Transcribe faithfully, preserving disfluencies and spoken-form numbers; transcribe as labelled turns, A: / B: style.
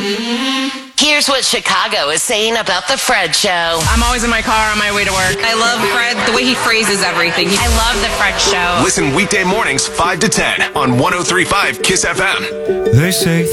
A: Here's what Chicago is saying about the Fred Show.
B: I'm always in my car on my way to work.
C: I love Fred, the way he phrases everything.
D: I love the Fred Show.
E: Listen weekday mornings five to ten on one oh three point five KISS F M.
F: They say